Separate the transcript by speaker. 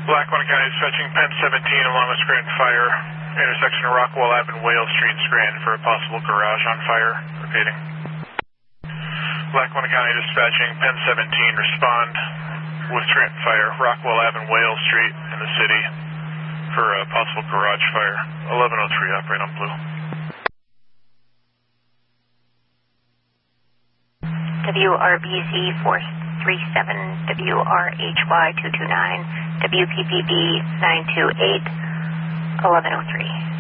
Speaker 1: Lackawanna County dispatching Penn 17 along with Scranton Fire, intersection of Rockwell Ave and Wales Street, Scranton for a possible garage on fire. Repeating. Lackawanna County dispatching Penn 17, respond with Scranton Fire, Rockwell Ave and Wales Street in the city for a possible garage fire. 1103, operate on blue.
Speaker 2: WRBZ 437, WRHY 229, WPPB 928, 1103.